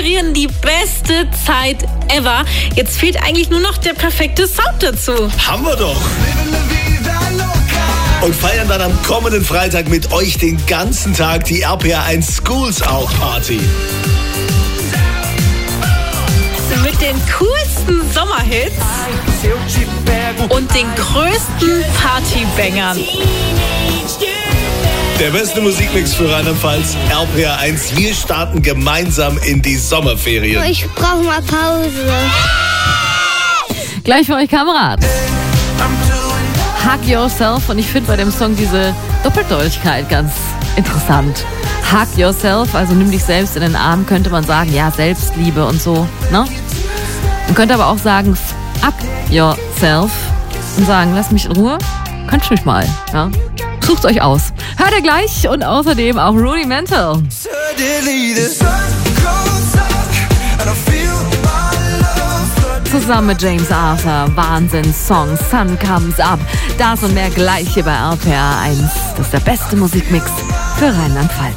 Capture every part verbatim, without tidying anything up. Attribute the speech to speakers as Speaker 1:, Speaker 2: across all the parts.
Speaker 1: Sommerferien die beste Zeit ever. Jetzt fehlt eigentlich nur noch der perfekte Sound dazu.
Speaker 2: Haben wir doch. Und feiern dann am kommenden Freitag mit euch den ganzen Tag die R P R eins Schools Out Party.
Speaker 1: Mit den coolsten Sommerhits und den größten Partybangern.
Speaker 2: Der beste Musikmix für Rheinland-Pfalz, R P R eins. Wir starten gemeinsam in die Sommerferien.
Speaker 3: Ich brauche mal Pause.
Speaker 4: Gleich für euch Kamerad. Hug Yourself. Und ich finde bei dem Song diese Doppeldeutigkeit ganz interessant. Hug Yourself, also nimm dich selbst in den Arm, könnte man sagen, ja, Selbstliebe und so, ne? Man könnte aber auch sagen, fuck yourself und sagen, lass mich in Ruhe, könnt mich mal, ja? Sucht euch aus. Hört ihr gleich und außerdem auch Rudimental. Zusammen mit James Arthur, Wahnsinns-Song Sun Comes Up. Das und mehr gleich hier bei R P R eins. Das ist der beste Musikmix für Rheinland-Pfalz.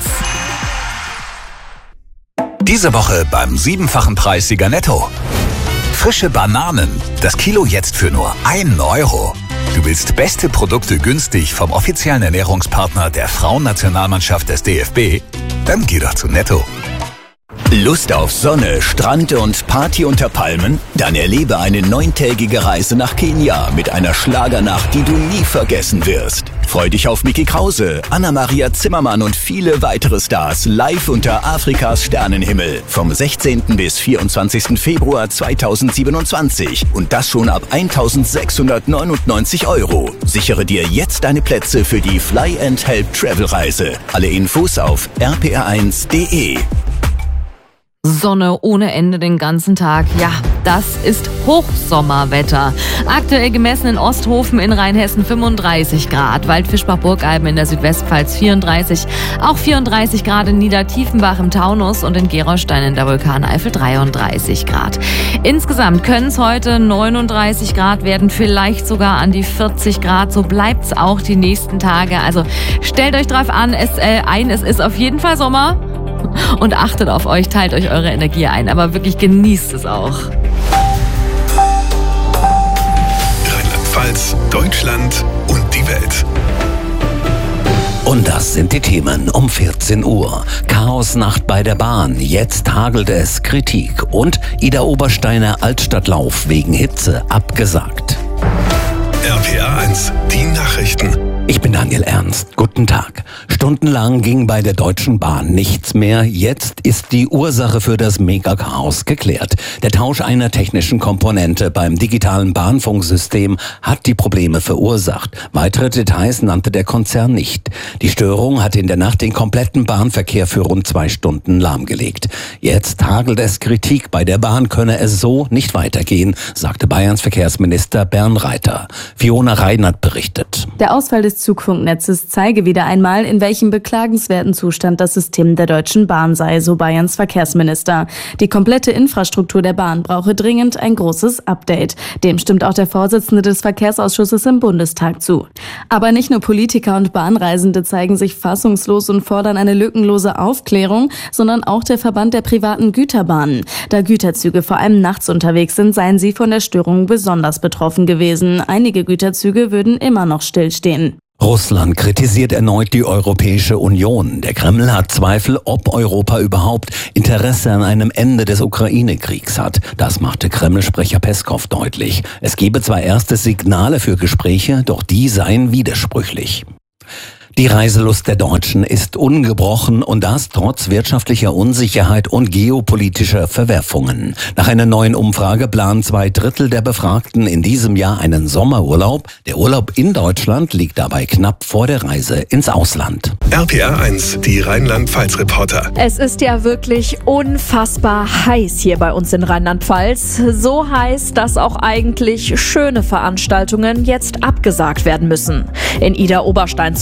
Speaker 5: Diese Woche beim siebenfachen Preissieger Netto. Frische Bananen. Das Kilo jetzt für nur einen Euro. Du willst beste Produkte günstig vom offiziellen Ernährungspartner der Frauennationalmannschaft des D F B? Dann geh doch zu Netto.
Speaker 6: Lust auf Sonne, Strand und Party unter Palmen? Dann erlebe eine neuntägige Reise nach Kenia mit einer Schlagernacht, die du nie vergessen wirst. Freu dich auf Micky Krause, Anna-Maria Zimmermann und viele weitere Stars live unter Afrikas Sternenhimmel vom sechzehnten bis vierundzwanzigsten Februar zweitausendsiebenundzwanzig und das schon ab eintausendsechshundertneunundneunzig Euro. Sichere dir jetzt deine Plätze für die Fly and Help Travel Reise. Alle Infos auf r p r eins punkt d e.
Speaker 4: Sonne ohne Ende den ganzen Tag. Ja, das ist Hochsommerwetter. Aktuell gemessen in Osthofen in Rheinhessen fünfunddreißig Grad, Waldfischbach-Burgalben in der Südwestpfalz vierunddreißig, auch vierunddreißig Grad in Niedertiefenbach im Taunus und in Gerolstein in der Vulkaneifel dreiunddreißig Grad. Insgesamt können es heute neununddreißig Grad werden, vielleicht sogar an die vierzig Grad. So bleibt's auch die nächsten Tage. Also stellt euch drauf an, es, äh, ein, es ist auf jeden Fall Sommer. Und achtet auf euch, teilt euch eure Energie ein, aber wirklich genießt es auch.
Speaker 2: Rheinland-Pfalz, Deutschland und die Welt.
Speaker 7: Und das sind die Themen um vierzehn Uhr. Chaosnacht bei der Bahn, jetzt hagelt es, Kritik. Und Ida Obersteiner Altstadtlauf wegen Hitze abgesagt.
Speaker 2: R P R eins, die Nachrichten.
Speaker 7: Ich bin Daniel Ernst. Guten Tag. Stundenlang ging bei der Deutschen Bahn nichts mehr. Jetzt ist die Ursache für das Megachaos geklärt. Der Tausch einer technischen Komponente beim digitalen Bahnfunksystem hat die Probleme verursacht. Weitere Details nannte der Konzern nicht. Die Störung hat in der Nacht den kompletten Bahnverkehr für rund zwei Stunden lahmgelegt. Jetzt hagelt es Kritik. Bei der Bahn könne es so nicht weitergehen, sagte Bayerns Verkehrsminister Bernd Reiter. Fiona Reinert berichtet.
Speaker 8: Der Ausfall des Zugfunknetzes zeige wieder einmal, in welchem beklagenswerten Zustand das System der Deutschen Bahn sei, so Bayerns Verkehrsminister. Die komplette Infrastruktur der Bahn brauche dringend ein großes Update. Dem stimmt auch der Vorsitzende des Verkehrsausschusses im Bundestag zu. Aber nicht nur Politiker und Bahnreisende zeigen sich fassungslos und fordern eine lückenlose Aufklärung, sondern auch der Verband der privaten Güterbahnen. Da Güterzüge vor allem nachts unterwegs sind, seien sie von der Störung besonders betroffen gewesen. Einige Güterzüge würden immer noch stillstehen.
Speaker 7: Russland kritisiert erneut die Europäische Union. Der Kreml hat Zweifel, ob Europa überhaupt Interesse an einem Ende des Ukraine-Kriegs hat. Das machte Kreml-Sprecher Peskow deutlich. Es gebe zwar erste Signale für Gespräche, doch die seien widersprüchlich. Die Reiselust der Deutschen ist ungebrochen und das trotz wirtschaftlicher Unsicherheit und geopolitischer Verwerfungen. Nach einer neuen Umfrage planen zwei Drittel der Befragten in diesem Jahr einen Sommerurlaub. Der Urlaub in Deutschland liegt dabei knapp vor der Reise ins Ausland.
Speaker 2: R P R eins, die Rheinland-Pfalz-Reporter.
Speaker 9: Es ist ja wirklich unfassbar heiß hier bei uns in Rheinland-Pfalz. So heiß, dass auch eigentlich schöne Veranstaltungen jetzt abgesagt werden müssen. In Ida Oberstein zum Beispiel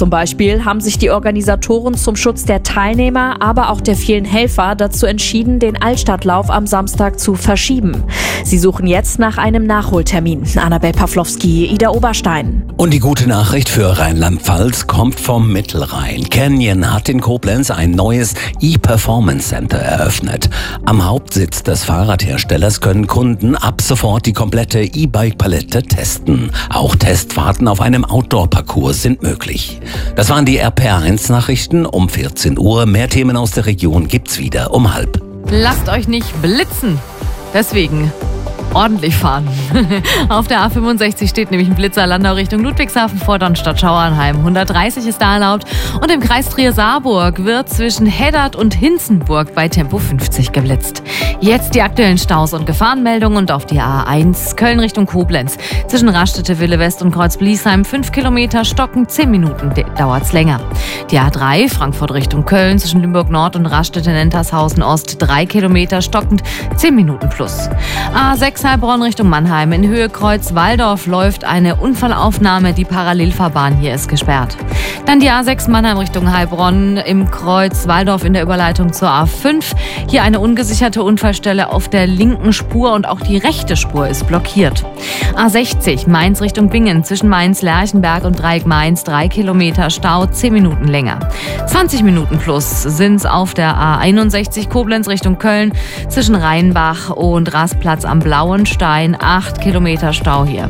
Speaker 9: Beispiel haben sich die Organisatoren zum Schutz der Teilnehmer, aber auch der vielen Helfer dazu entschieden, den Altstadtlauf am Samstag zu verschieben. Sie suchen jetzt nach einem Nachholtermin. Annabel Pawlowski, Ida Oberstein.
Speaker 7: Und die gute Nachricht für Rheinland-Pfalz kommt vom Mittelrhein. Canyon hat in Koblenz ein neues E-Performance Center eröffnet. Am Hauptsitz des Fahrradherstellers können Kunden ab sofort die komplette E-Bike-Palette testen. Auch Testfahrten auf einem Outdoor-Parcours sind möglich. Das waren die R P R eins Nachrichten um vierzehn Uhr. Mehr Themen aus der Region gibt's wieder um halb.
Speaker 4: Lasst euch nicht blitzen. Deswegen ordentlich fahren. Auf der A fünfundsechzig steht nämlich ein Blitzer Landau Richtung Ludwigshafen vor Dornstadt-Schauernheim. hundertdreißig ist da erlaubt. Und im Kreis Trier-Saarburg wird zwischen Heddert und Hinzenburg bei Tempo fünfzig geblitzt. Jetzt die aktuellen Staus und Gefahrenmeldungen und auf die A eins Köln Richtung Koblenz. Zwischen Raststätte, Wille West und Kreuz-Bliesheim fünf Kilometer stocken, zehn Minuten dauert's länger. Die A drei Frankfurt Richtung Köln zwischen Limburg Nord und Raststätte Nentershausen Ost drei Kilometer stockend, zehn Minuten plus. A sechs Heilbronn Richtung Mannheim. In Höhe Kreuz-Walldorf läuft eine Unfallaufnahme. Die Parallelfahrbahn hier ist gesperrt. Dann die A sechs Mannheim Richtung Heilbronn im Kreuz-Walldorf in der Überleitung zur A fünf. Hier eine ungesicherte Unfallstelle auf der linken Spur und auch die rechte Spur ist blockiert. A sechzig Mainz Richtung Bingen zwischen Mainz-Lerchenberg und Dreieck Mainz drei Kilometer Stau, zehn Minuten länger. zwanzig Minuten plus sind's auf der A einundsechzig Koblenz Richtung Köln zwischen Rheinbach und Rastplatz am Blauenstein, acht Kilometer Stau hier.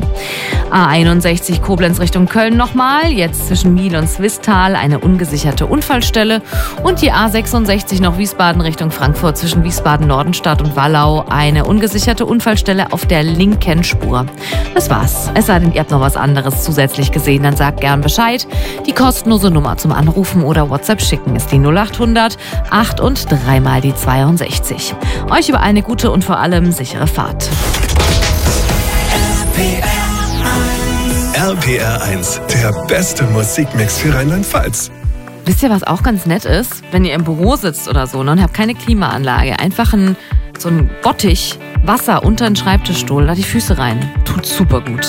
Speaker 4: A einundsechzig Koblenz Richtung Köln nochmal, jetzt zwischen Miel und Swisttal eine ungesicherte Unfallstelle und die A sechsundsechzig noch Wiesbaden Richtung Frankfurt zwischen Wiesbaden-Nordenstadt und Wallau eine ungesicherte Unfallstelle auf der linken Spur. Das war's. Es sei denn, ihr habt noch was anderes zusätzlich gesehen, dann sagt gern Bescheid. Die kostenlose Nummer zum Anrufen oder WhatsApp schicken ist die null achthundert acht und dreimal die zweiundsechzig. Euch über eine gute und vor allem sichere Fahrt.
Speaker 10: R P R eins, der beste Musikmix für Rheinland-Pfalz.
Speaker 4: Wisst ihr, was auch ganz nett ist? Wenn ihr im Büro sitzt oder so, ne, und habt keine Klimaanlage, einfach ein, so ein Bottich Wasser unter den Schreibtischstuhl, da die Füße rein. Tut super gut.